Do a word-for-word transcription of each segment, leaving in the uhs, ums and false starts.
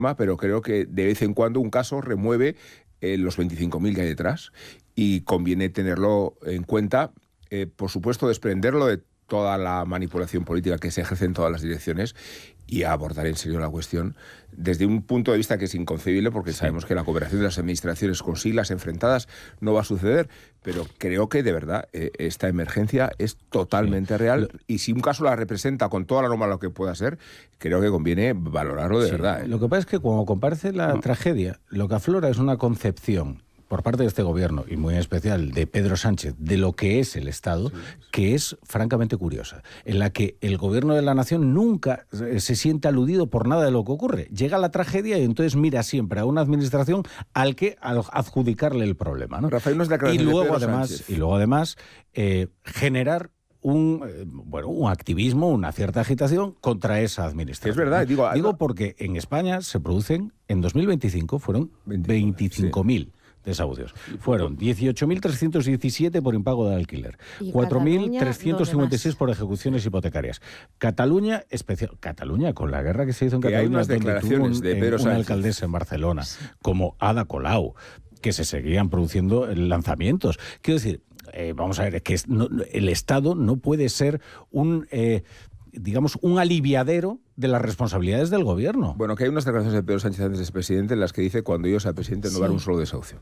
pero creo que de vez en cuando un caso remueve eh, los veinticinco mil que hay detrás y conviene tenerlo en cuenta. Eh, por supuesto, desprenderlo de toda la manipulación política que se ejerce en todas las direcciones y abordar en serio la cuestión desde un punto de vista que es inconcebible, porque sí. sabemos que la cooperación de las administraciones con siglas enfrentadas no va a suceder, pero creo que de verdad eh, esta emergencia es totalmente sí. real y si un caso la representa con toda la norma lo que pueda ser, creo que conviene valorarlo de sí. verdad. ¿eh? Lo que pasa es que cuando comparece la no. tragedia, lo que aflora es una concepción por parte de este gobierno, y muy en especial de Pedro Sánchez, de lo que es el Estado, sí, sí. que es francamente curiosa, en la que el gobierno de la nación nunca se siente aludido por nada de lo que ocurre. Llega la tragedia y entonces mira siempre a una administración al que al adjudicarle el problema, ¿no? Rafael, no es y, luego, además, y luego además eh, generar un eh, bueno un activismo, una cierta agitación contra esa administración. Es verdad, digo, digo porque en España se producen, en dos mil veinticinco fueron veinticinco mil. Sí. desahucios. Fueron dieciocho mil trescientos diecisiete por impago de alquiler, cuatro mil trescientos cincuenta y seis por ejecuciones hipotecarias. Cataluña, especial, Cataluña, con la guerra que se hizo en que Cataluña, hay unas declaraciones un, de Pedro una alcaldesa en Barcelona, como Ada Colau, que se seguían produciendo lanzamientos. Quiero decir, eh, vamos a ver, que es, no, el Estado no puede ser un... Eh, digamos, un aliviadero de las responsabilidades del gobierno. Bueno, que hay unas declaraciones de Pedro Sánchez antes de ser presidente en las que dice cuando yo sea presidente no va a haber un solo desahucio.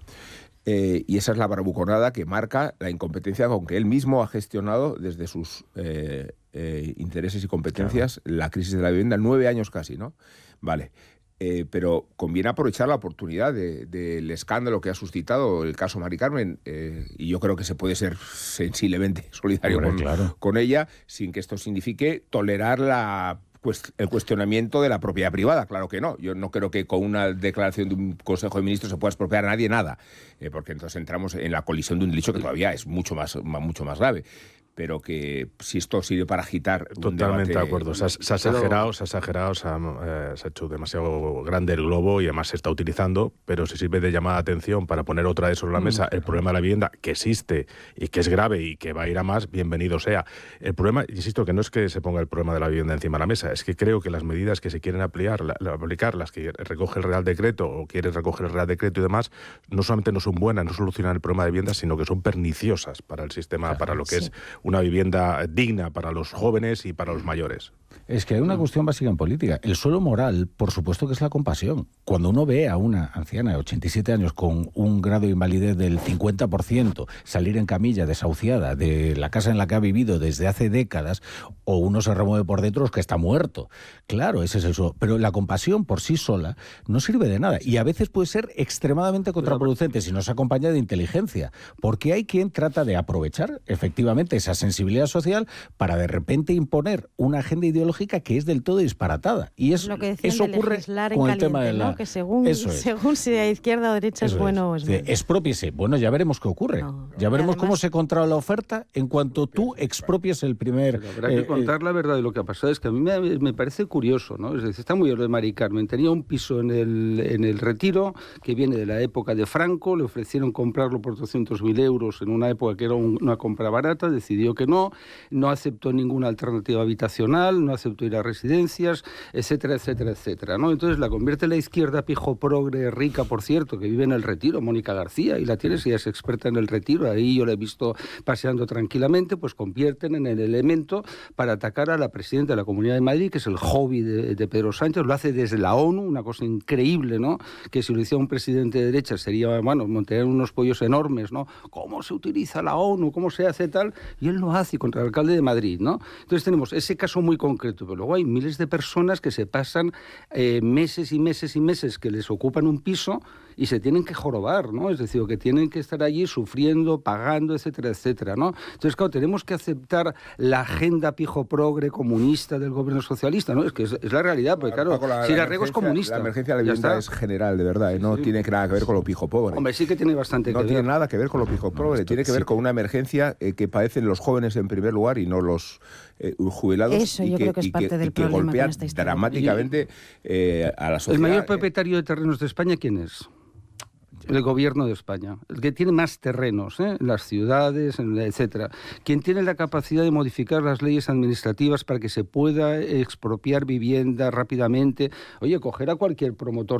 Eh, y esa es la bravuconada que marca la incompetencia con que él mismo ha gestionado desde sus eh, eh, intereses y competencias claro. la crisis de la vivienda, nueve años casi, ¿no? Vale. Eh, pero conviene aprovechar la oportunidad del de, de escándalo que ha suscitado el caso Mari Carmen eh, y yo creo que se puede ser sensiblemente solidario Hombre, con, claro. con ella sin que esto signifique tolerar la, pues, el cuestionamiento de la propiedad privada. Claro que no. Yo no creo que con una declaración de un Consejo de Ministros se pueda expropiar a nadie nada, eh, porque entonces entramos en la colisión de un delito que todavía es mucho más, mucho más grave. Pero que si esto sirve para agitar un Totalmente debate... de acuerdo. Se ha, se ha exagerado, se ha exagerado, se ha, eh, se ha hecho demasiado grande el globo y además se está utilizando, pero si sirve de llamada de atención para poner otra vez sobre la mesa el problema de la vivienda, que existe y que es grave y que va a ir a más, bienvenido sea. El problema, insisto, que no es que se ponga el problema de la vivienda encima de la mesa, es que creo que las medidas que se quieren aplicar, la, la, aplicar las que recoge el Real Decreto o quiere recoger el Real Decreto y demás, no solamente no son buenas, no solucionan el problema de vivienda, sino que son perniciosas para el sistema, claro, para lo que sí. es una vivienda digna para los jóvenes y para los mayores. Es que hay una cuestión básica en política. El suelo moral, por supuesto que es la compasión. Cuando uno ve a una anciana de ochenta y siete años con un grado de invalidez del cincuenta por ciento salir en camilla desahuciada de la casa en la que ha vivido desde hace décadas, o uno se remueve por dentro es que está muerto. Claro, ese es el suelo. Pero la compasión por sí sola no sirve de nada y a veces puede ser extremadamente contraproducente si no se acompaña de inteligencia, porque hay quien trata de aprovechar efectivamente esa sensibilidad social para de repente imponer una agenda ideológica que es del todo disparatada. Y es, lo que eso de ocurre con caliente, el tema de la... ¿no? Que según, eso es. según si a izquierda o derecha eso es bueno es. o es malo. Expropiese. Bueno, ya veremos qué ocurre. No. Ya veremos además, cómo se controla la oferta en cuanto tú expropies el primer... Pero habrá eh, que contar eh, la verdad de lo que ha pasado. Es que a mí me, me parece curioso, ¿no? Es decir, está muy bien lo de Mari Carmen. Tenía un piso en el, en el Retiro que viene de la época de Franco. Le ofrecieron comprarlo por doscientos mil euros en una época que era un, una compra barata. Decidió que no. No aceptó ninguna alternativa habitacional. No aceptó ir a residencias, etcétera, etcétera, etcétera, ¿no? Entonces la convierte la izquierda pijo progre, rica, por cierto, que vive en el Retiro, Mónica García, y la tienes, ella es experta en el Retiro, ahí yo la he visto paseando tranquilamente, pues convierten en el elemento para atacar a la presidenta de la Comunidad de Madrid, que es el hobby de, de Pedro Sánchez, lo hace desde la ONU, una cosa increíble, ¿no? Que si lo hiciera un presidente de derecha sería, bueno, montar unos pollos enormes, ¿no? ¿Cómo se utiliza la ONU? ¿Cómo se hace tal? Y él lo hace contra el alcalde de Madrid, ¿no? Entonces tenemos ese caso muy concreto, pero luego hay miles de personas que se pasan eh, meses y meses y meses que les ocupan un piso y se tienen que jorobar, ¿no? Es decir, que tienen que estar allí sufriendo, pagando, etcétera, etcétera, ¿no? Entonces, claro, tenemos que aceptar la agenda pijo progre comunista del gobierno socialista, ¿no? Es que es, es la realidad, porque claro, Paco, la, si la Rego es comunista. La emergencia de la vivienda es general, de verdad, ¿eh? No sí. tiene nada que ver con lo pijo pobre. Hombre, sí que tiene bastante no que ver. No tiene nada que ver con lo pijo pobre, no, tiene que ver sí. con una emergencia eh, que padecen los jóvenes en primer lugar y no los eh, jubilados. Eso y yo que, creo que es y parte que, del y que problema golpea con esta historia. dramáticamente eh, a la sociedad. ¿El mayor propietario de terrenos de España quién es? El gobierno de España, el que tiene más terrenos, ¿eh? en las ciudades, etcétera. Quien tiene la capacidad de modificar las leyes administrativas para que se pueda expropiar vivienda rápidamente. Oye, coger a cualquier promotor